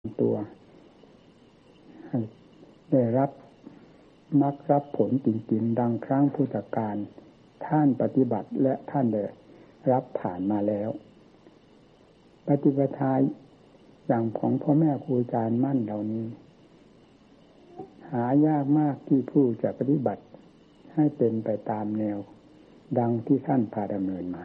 ตัวให้ได้รับมรรครับผลจริงๆดังครั้งพุทธกาลท่านปฏิบัติและท่านได้รับผ่านมาแล้วปฏิปทาอย่างของพ่อแม่ครูอาจารย์มั่นเหล่านี้หายากมากที่ผู้จะปฏิบัติให้เป็นไปตามแนวดังที่ท่านพาดำเนินมา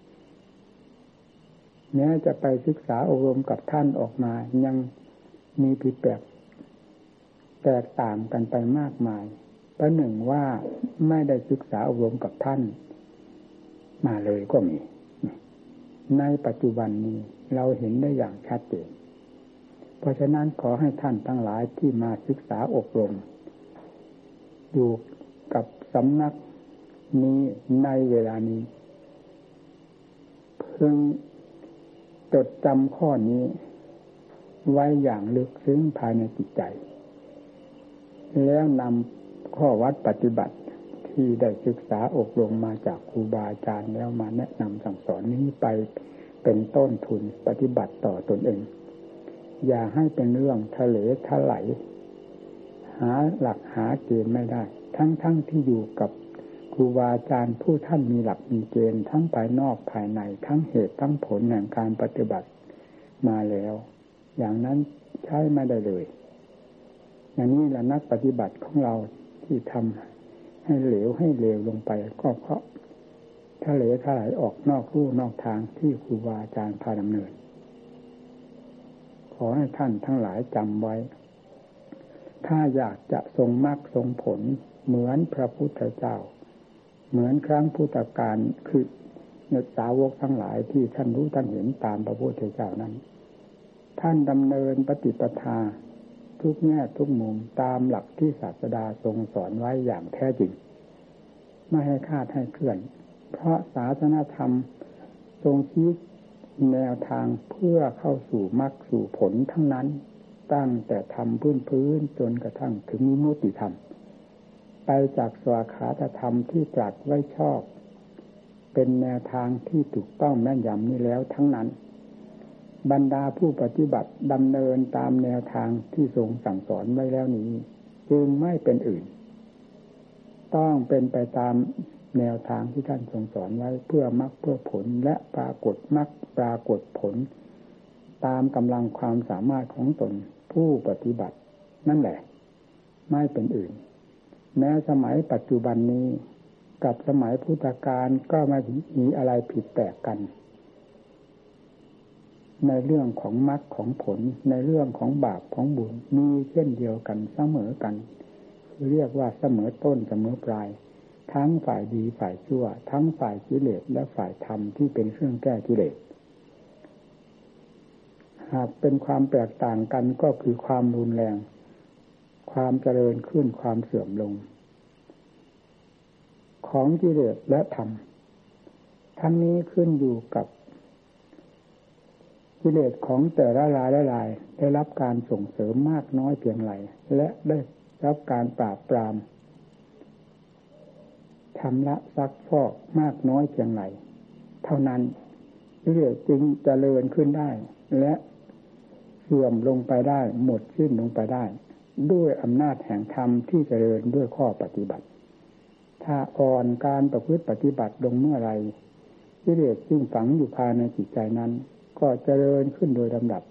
แม้จะไปศึกษาอบรมกับท่านออกมายังมีผิดแตกต่างกันไปมากมายประหนึ่งว่าไม่ได้ศึกษาอบรมกับท่านมาเลยก็มีในปัจจุบันนี้เราเห็นได้อย่างชัดเจนเพราะฉะนั้นขอให้ท่านทั้งหลายที่มาศึกษาอบรมอยู่กับสำนักนี้ในเวลานี้เพิ่งจดจำข้อนี้ไว้อย่างลึกซึ้งภายในจิตใจแล้วนำข้อวัดปฏิบัติที่ได้ศึกษาอบรมมาจากครูบาอาจารย์แล้วมาแนะนำสั่งสอนนี้ไปเป็นต้นทุนปฏิบัติต่อตนเองอย่าให้เป็นเรื่องทะเลทลายหาหลักหาเกณฑ์ไม่ได้ทั้งที่อยู่กับครูบาอาจารย์ผู้ท่านมีหลักมีเกณฑ์ทั้งภายนอกภายในทั้งเหตุทั้งผลแห่งการปฏิบัติมาแล้วอย่างนั้นใช้ไม่ได้เลยอย่างนี้แหละนักปฏิบัติของเราที่ทำให้เหลวให้เลวลงไปก็เพราะทะเลทลายออกนอกลู่นอกทางที่ครูบาอาจารย์พาดำเนินขอให้ท่านทั้งหลายจำไว้ถ้าอยากจะทรงมรรคทรงผลเหมือนพระพุทธเจ้าเหมือนครั้งพุทธกาลคือเนสาวกทั้งหลายที่ท่านรู้ท่านเห็นตามพระพุทธเจ้านั้นท่านดำเนินปฏิปทาทุกแง่ทุกมุมตามหลักที่ศาสดาทรงสอนไว้อย่างแท้จริงไม่ให้คลาดให้เคลื่อนเพราะศาสนธรรมทรงชี้แนวทางเพื่อเข้าสู่มรรคสู่ผลทั้งนั้นตั้งแต่ธรรมพื้นจนกระทั่งถึงวิมุตติธรรมไปจากสวากขาตธรรมที่ตรัสไว้ชอบเป็นแนวทางที่ถูกต้องแม่นยำนี้แล้วทั้งนั้นบรรดาผู้ปฏิบัติดำเนินตามแนวทางที่ทรงสั่งสอนไว้แล้วนี้จึงไม่เป็นอื่นต้องเป็นไปตามแนวทางที่ท่านทรงสอนไว้เพื่อมรรคเพื่อผลและปรากฏมรรคปรากฏผลตามกำลังความสามารถของตนผู้ปฏิบัตินั่นแหละไม่เป็นอื่นแม้สมัยปัจจุบันนี้กับสมัยพุทธกาลก็ไม่มีอะไรผิดแปลกกันในเรื่องของมรรคของผลในเรื่องของบาปของบุญมีเช่นเดียวกันเสมอกันเรียกว่าเสมอต้นเสมอปลายทั้งฝ่ายดีฝ่ายชั่วทั้งฝ่ายกิเลสและฝ่ายธรรมที่เป็นเครื่องแก้กิเลสหากเป็นความแตกต่างกันก็คือความรุนแรงความเจริญขึ้นความเสื่อมลงของกิเลสและธรรมทั้งนี้ขึ้นอยู่กับกิเลสของแต่ละรายได้รับการส่งเสริมมากน้อยเพียงไรและได้รับการปราบปรามชำระซักฟอกมากน้อยเพียงไรเท่านั้นกิเลสจึงเจริญขึ้นได้และเสื่อมลงไปได้หมดสิ้นลงไปได้ด้วยอำนาจแห่งธรรมที่เจริญด้วยข้อปฏิบัติถ้าอ่อนการประพฤติปฏิบัติลงเมื่อไรกิเลสซึ่งฝังอยู่ภายในจิตใจนั้นก็เจริญขึ้นโดยลำดับ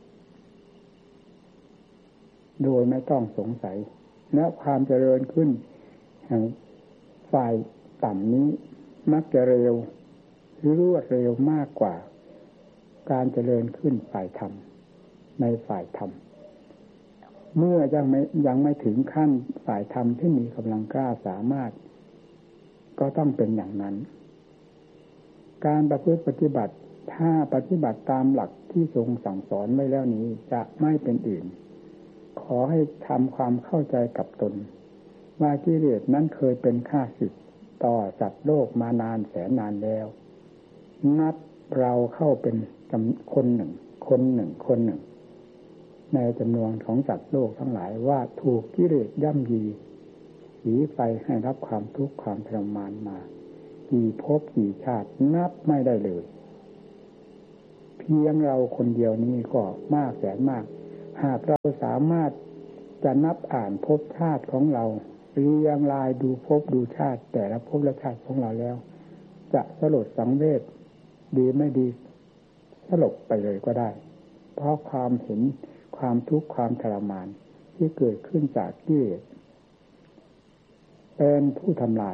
โดยไม่ต้องสงสัยและความเจริญขึ้นแห่งฝ่ายต่ำนี้มักจะเร็วรวดเร็วมากกว่าการเจริญขึ้นฝ่ายธรรมในฝ่ายธรรมเมื่อยังไม่ถึงขั้นฝ่ายธรรมที่มีกำลังกล้าสามารถก็ต้องเป็นอย่างนั้นการประพฤติปฏิบัติถ้าปฏิบัติตามหลักที่ทรงสั่งสอนไว้แล้วนี้จะไม่เป็นอื่นขอให้ทำความเข้าใจกับตนว่ากิเลสนั้นเคยเป็นข้าศึกต่อสัตว์โลกมานานแสนนานแล้วนับเราเข้าเป็นคนหนึ่งในจำนวนของสัตว์โลกทั้งหลายว่าถูกกิเลสย่ำยีสีไปให้รับความทุกข์ความทรมานมากี่ภพกี่ชาตินับไม่ได้เลยเพียงเราคนเดียวนี้ก็มากแสนมากหากเราสามารถจะนับอ่านภพชาติของเราเรียงรายดูภพดูชาติแต่ละภพและชาติของเราแล้วจะสลดสังเวชดีไม่ดีสลบไปเลยก็ได้เพราะความเห็นความทุกข์ความทรมานที่เกิดขึ้นจากกิเลสเป็นผู้ทำลาย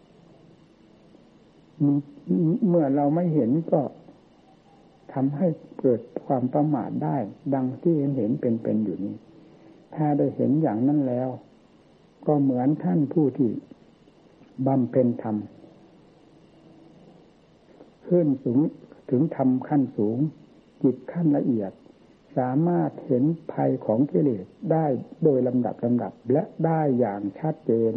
เมื่อเราไม่เห็นก็ทำให้เกิดความประมาทได้ดังที่เห็นเป็นอยู่นี้ถ้าได้เห็นอย่างนั้นแล้วก็เหมือนท่านผู้ที่บำเพ็ญธรรมขึ้นสูงถึงธรรมขั้นสูงจิตขั้นละเอียดสามารถเห็นภัยของกิเลสได้โดยลำดับและได้อย่างชัดเจน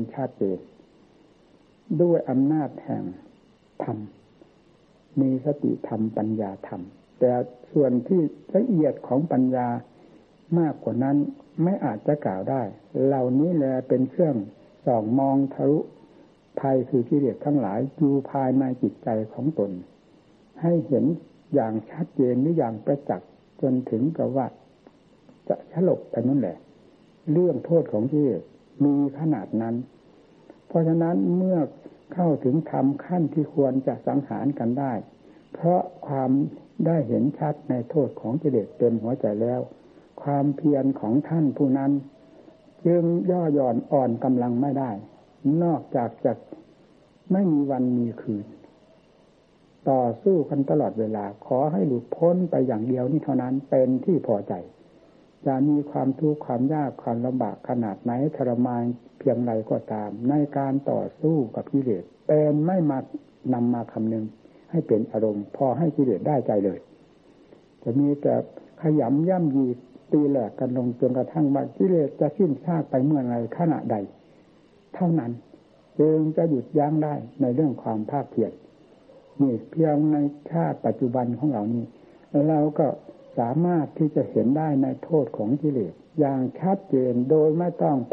ด้วยอำนาจแห่งธรรมมีสติธรรมปัญญาธรรมแต่ส่วนที่ละเอียดของปัญญามากกว่านั้นไม่อาจจะกล่าวได้เหล่านี้แลเป็นเครื่องส่องมองทะลุภัยคือกิเลสทั้งหลายอยู่ภายในจิตใจของตนให้เห็นอย่างชัดเจนหรืออย่างประจักษ์จนถึงกับว่าจะสลบไปนั่นแหละเรื่องโทษของกิเลสมีขนาดนั้นเพราะฉะนั้นเมื่อเข้าถึงธรรมขั้นที่ควรจะสังหารกันได้เพราะความได้เห็นชัดในโทษของกิเลสเต็มหัวใจแล้วความเพียรของท่านผู้นั้นจึงย่อหย่อนอ่อนกำลังไม่ได้นอกจากจะไม่มีวันมีคืนต่อสู้กันตลอดเวลาขอให้หลุดพ้นไปอย่างเดียวนี้เท่านั้นเป็นที่พอใจจะมีความทุกข์ความยากความลำบากขนาดไหนทรมานเพียงไรก็ตามในการต่อสู้กับกิเลสเป็นไม่มานำมาคำนึงให้เป็นอารมณ์พอให้กิเลสได้ใจเลยจะมีแต่ขยำย่ำยีตีแหลกกันลงจนกระทั่งว่ากิเลสจะสิ้นซากไปเมื่อไรขณะใดเท่านั้นจึงจะหยุดยั้งได้ในเรื่องความภาคเพียรนี่เพียงในชาติปัจจุบันของเรานี้เราก็สามารถที่จะเห็นได้ในโทษของกิเลสอย่างชัดเจนโดยไม่ต้องไป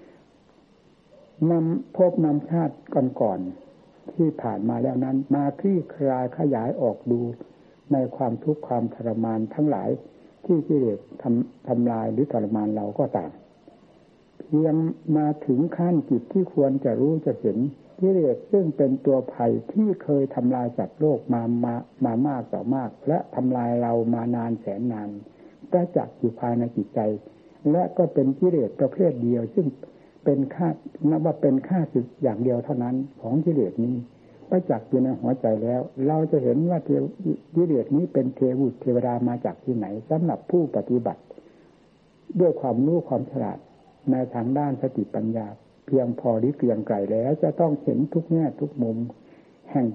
นำชาติก่อนๆที่ผ่านมาแล้วนั้นมาคลี่คลายขยายออกดูในความทุกข์ความทรมานทั้งหลายที่กิเลสทำลายหรือทรมานเราก็ตามเพียงมาถึงขั้นจิตที่ควรจะรู้จะเห็นกิเลสซึ่งเป็นตัวภัยที่เคยทำลายสัตว์โลกมามากต่อมากและทำลายเรามานานแสนนานประจักษ์อยู่ภายในจิตใจและก็เป็นกิเลสประเภทเดียวซึ่งเป็นนับว่าเป็นข้าศึกอย่างเดียวเท่านั้นของกิเลสนี้ประจักษ์อยู่ในหัวใจแล้วเราจะเห็นว่ากิเลสนี้เป็นเทวดามาจากที่ไหนสำหรับผู้ปฏิบัติด้วยความรู้ความฉลาดในทางด้านสติปัญญาเพียงพอหรือเกรียงไกรแล้วจะต้องเห็นทุกแง่ทุกมุมแห่ง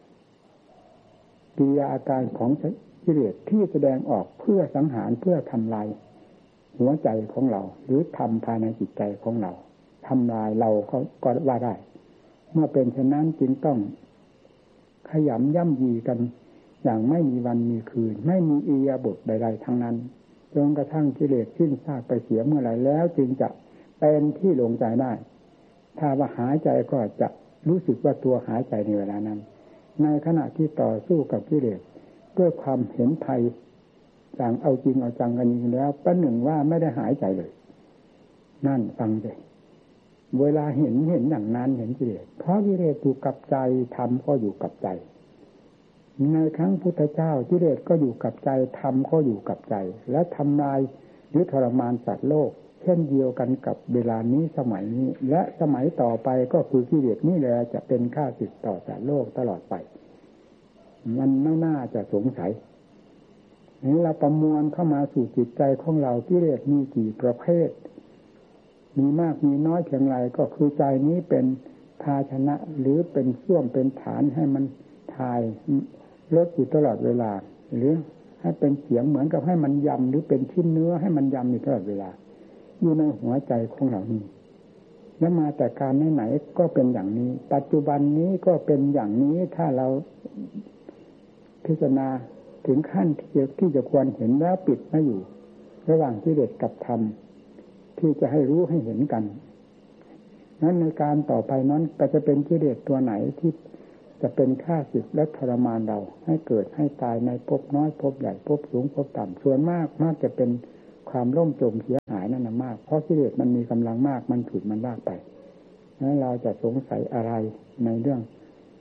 กิริยาอาการของกิเลสที่แสดงออกเพื่อสังหารเพื่อทำลายหัวใจของเราหรือทำภายในจิตใจของเราทำลายเราก็ว่าได้เมื่อเป็นเช่นนั้นจึงต้องขยำย่ำยีกันอย่างไม่มีวันมีคืนไม่มีอิริยาบถใดๆทั้งนั้นจนกระทั่งกิเลสสิ้นซากไปเสียเมื่อไหร่แล้วจึงจะเป็นที่ลงใจได้ถ้าว่าหายใจก็จะรู้สึกว่าตัวหายใจในเวลานั้นในขณะที่ต่อสู้กับกิเลสด้วยความเห็นภัยอย่างเอาจริงเอาจังกันจริงแล้วประหนึ่งว่าไม่ได้หายใจเลยนั่นฟังเลยเวลาเห็นอย่างนั้นเห็นกิเลสเพราะกิเลสอยู่กับใจธรรมก็อยู่กับใจในครั้งพุทธเจ้ากิเลสก็อยู่กับใจธรรมก็อยู่กับใจและทำลายหรือทรมานสัตว์โลกเช่นเดียวกันกับเวลานี้สมัยนี้และสมัยต่อไปก็คือกิเลสนี่แหละจะเป็นข้าศึกต่อสัตว์โลกตลอดไปมันไม่น่าจะสงสัยนี่เราประมวลเข้ามาสู่จิตใจของเรากิเลสมีกี่ประเภทมีมากมีน้อยเพียงไรก็คือใจนี้เป็นภาชนะหรือเป็นส้วมเป็นฐานให้มันถ่ายลดอยู่ตลอดเวลาหรือให้เป็นเสียงเหมือนกับให้มันยำหรือเป็นชิ้นเนื้อให้มันยำอยู่ตลอดเวลาอยู่ในหัวใจของเรานี่แล้วมาแต่การไหนๆก็เป็นอย่างนี้ปัจจุบันนี้ก็เป็นอย่างนี้ถ้าเราพิจารณาถึงขั้นที่จะควรเห็นแล้วปิดไม่อยู่ระหว่างกิเลสกับธรรมที่จะให้รู้ให้เห็นกันนั้นในการต่อไปนั้นก็จะเป็นกิเลสตัวไหนที่จะเป็นข้าศึกและทรมานเราให้เกิดให้ตายในภพน้อยภพใหญ่ภพสูงภพต่ำส่วนมากจะเป็นความล่มจมเสียหายนั่นมากเพราะกิเลสมันมีกำลังมากมันฉุดมันลากไปแล้วเราจะสงสัยอะไรในเรื่อง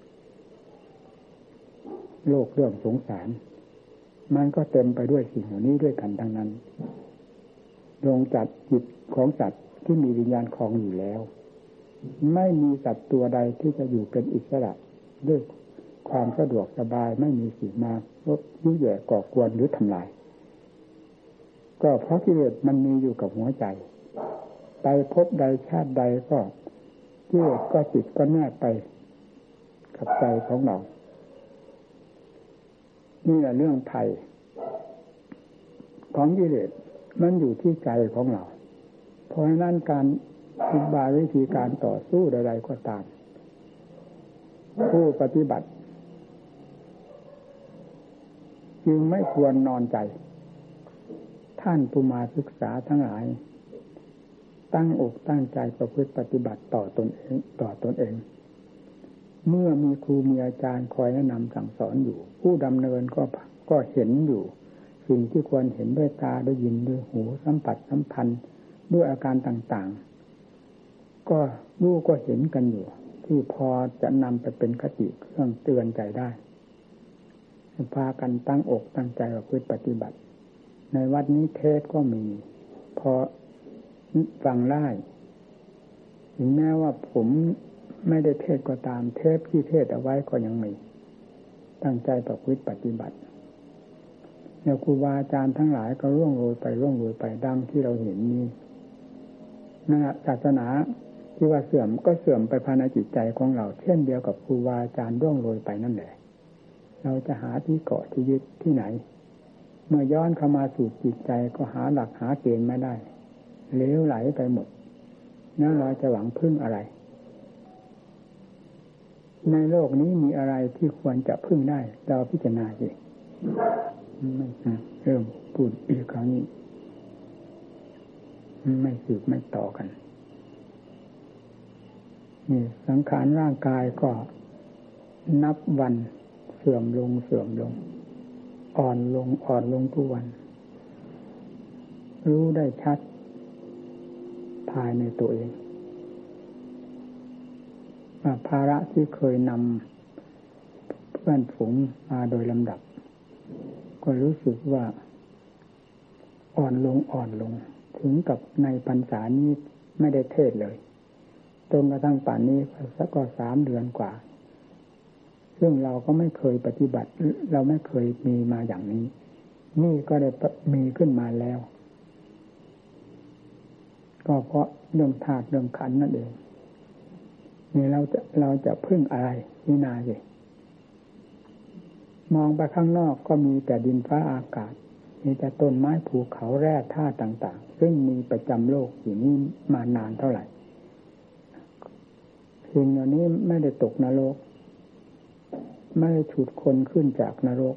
โลกเรื่องสงสารมันก็เต็มไปด้วยสิ่งเหล่านี้ด้วยกันทั้งนั้นลงจัดจิตของสัตว์ที่มีวิญญาณครองอยู่แล้วไม่มีสัตว์ตัวใดที่จะอยู่เป็นอิสระด้วยความสะดวกสบายไม่มีสิ่งมายุ่ยแย่ก่อกวนหรือทำลายก็เพราะกิเลสมันมีอยู่กับหัวใจไปพบใดชาติใดก็กิเลสก็ติดก็แนบไปกับใจของเรานี่แหละเรื่องภัยของกิเลสมันอยู่ที่ใจของเราเพราะฉะนั้นการอุบายวิธีการต่อสู้ใดๆก็ตามผู้ปฏิบัติจึงไม่ควรนอนใจท่านผู้มาศึกษาทั้งหลายตั้งอกตั้งใจประพฤติปฏิบัติต่อตนเองเมื่อมีครูมีอาจารย์คอยแนะนำสั่งสอนอยู่ผู้ดำเนินก็เห็นอยู่สิ่งที่ควรเห็นด้วยตาได้ยินด้วยหูสัมผัสสัมพันธ์ด้วยอาการต่างๆก็รู้ก็เห็นกันอยู่ที่พอจะนำไปเป็นคติเครื่องเตือนใจได้พากันตั้งอกตั้งใจประพฤติปฏิบัติในวัดนี้เทศก็มีพอฟังได้ถึงแม้ว่าผมไม่ได้เทศก็ตามเทปที่เทศเอาไว้ก็ยังมีตั้งใจประพฤติปฏิบัติแล้วครูบาอาจารย์ทั้งหลายก็ร่วงโรยไปดังที่เราเห็นนี้นะศาสนาที่ว่าเสื่อมก็เสื่อมไปภายในจิตใจของเราเช่นเดียวกับครูบาอาจารย์ร่วงโรยไปนั่นแหละเราจะหาที่เกาะที่ยึดที่ไหนเมื่อย้อนเข้ามาสู่จิตใจก็หาหลักหาเกณฑ์ไม่ได้เลวไหลไปหมดแล้วเราจะหวังพึ่งอะไรในโลกนี้มีอะไรที่ควรจะพึ่งได้เราพิจารณาสิเริ่มพูดอีกครั้งนี้ไม่สืบไม่ต่อกันนี่สังขารร่างกายก็นับวันเสื่อมลงอ่อนลงทุกวันรู้ได้ชัดภายในตัวเองภาระที่เคยนำเพื่อนฝูงมาโดยลำดับก็รู้สึกว่าอ่อนลงถึงกับในพรรษานี้ไม่ได้เทศเลยจนกระทั่งป่านนี้สักก็3 เดือนกว่าซึ่งเราก็ไม่เคยปฏิบัติเราไม่เคยมีมาอย่างนี้นี่ก็ได้มีขึ้นมาแล้วก็เพราะเรื่องธาตุเรื่องขันธ์นั่นเองนี่เราจะพึ่งอะไรนี่นาสิมองไปข้างนอกก็มีแต่ดินฟ้าอากาศมีแต่ต้นไม้ภูเขาแร่ธาตุต่างๆซึ่งมีประจำโลกอยู่นี้มานานเท่าไหร่สิ่งเหล่านี้ไม่ได้ตกนรกไม่ได้ฉุดคนขึ้นจากนรก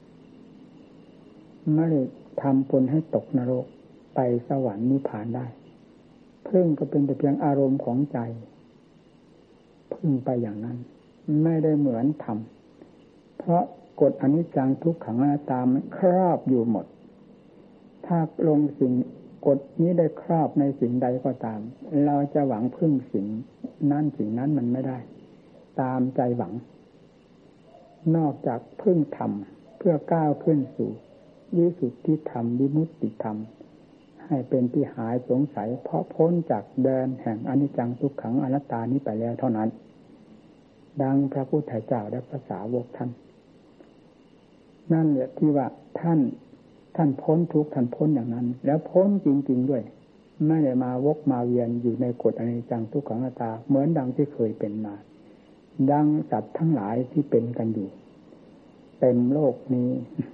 ไม่ได้ทำคนให้ตกนรกไปสวรรค์นิพพานได้พึ่งก็เป็นแต่เพียงอารมณ์ของใจพึ่งไปอย่างนั้นไม่ได้เหมือนธรรมเพราะกฎอนิจจังทุกขังอนัตตามันครอบอยู่หมดถ้าลงสิ่งกฎนี้ได้ครอบในสิ่งใดก็ตามเราจะหวังพึ่งสิ่งนั้นมันไม่ได้ตามใจหวังนอกจากพึ่งธรรมเพื่อก้าวขึ้นสู่วิสุทธิธรรมวิมุตติธรรมให้เป็นที่หายสงสัยเพราะพ้นจากแดนแห่งอนิจจังทุกขังอนัตตานี้ไปแล้วเท่านั้นดังพระพุทธเจ้าและพระสาวกท่านนั่นแหละที่ว่าท่านพ้นทุกข์ท่านพ้นอย่างนั้นแล้วพ้นจริงๆด้วยไม่ได้มาวกมาเวียนอยู่ในกฎอนิจจังทุกขังอนัตตาเหมือนดังที่เคยเป็นมาดังสัตว์ทั้งหลายที่เป็นกันอยู่เต็มโลกนี้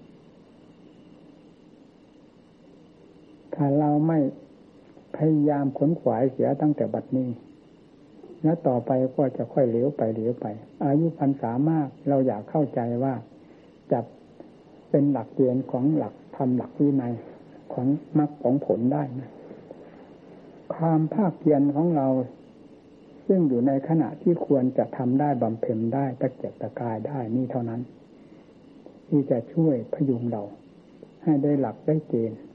ถ้าเราไม่พยายามขนขวายเสียตั้งแต่บัดนี้แล้วต่อไปก็จะค่อยเหลวไปอายุพรรษามากเราอยากเข้าใจว่าจะเป็นหลักเกณฑ์ของหลักธรรมหลักวินัยของมรรคของผลได้นะความภาคเพียรของเราซึ่งอยู่ในขณะที่ควรจะทำได้บำเพ็ญได้ตะเกียกตะกายได้นี่เท่านั้นที่จะช่วยพยุงเราให้ได้หลักได้เกณฑ์